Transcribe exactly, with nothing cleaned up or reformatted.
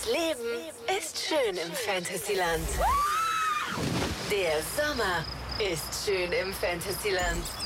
Das Leben ist schön im Fantasyland. Der Sommer ist schön im Fantasyland.